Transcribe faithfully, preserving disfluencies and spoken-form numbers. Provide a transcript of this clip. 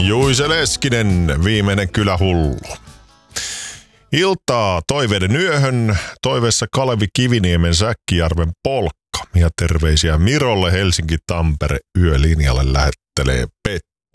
Juise Leskinen, viimeinen kylähullu. Iltaa toiveiden yöhön, toiveessa Kalevi Kiviniemen Säkkijärven polkka. Ja terveisiä Mirolle Helsinki-Tampere yölinjalle lähettelee Petteri.